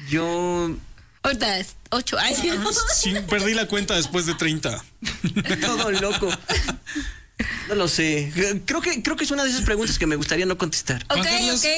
Yo... Ahorita es 8 años. Sí, perdí la cuenta después de 30. Todo loco. No lo sé. Creo que es una de esas preguntas que me gustaría no contestar. Ok, Juan Carlos. ok.